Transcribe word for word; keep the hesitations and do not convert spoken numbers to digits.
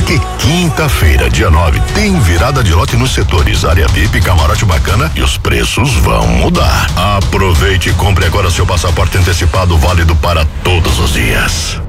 porque quinta-feira, dia nove, tem virada de lote nos setores área V I P, camarote bacana e os preços vão mudar. Aproveite e compre agora seu passaporte antecipado válido para todos os dias.